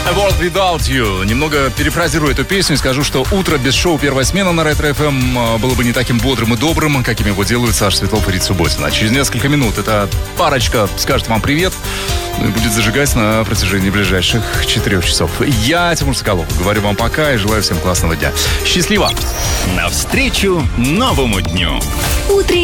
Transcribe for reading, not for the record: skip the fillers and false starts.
A World Without You. Немного перефразирую эту песню и скажу, что утро без шоу «Первая смена» на Ретро-ФМ было бы не таким бодрым и добрым, каким его делают Саша Светлов и Рит Субботина. Через несколько минут эта парочка скажет вам привет и будет зажигать на протяжении ближайших 4 часов. Я, Тимур Соколов, говорю вам пока и желаю всем классного дня. Счастливо! Навстречу новому дню.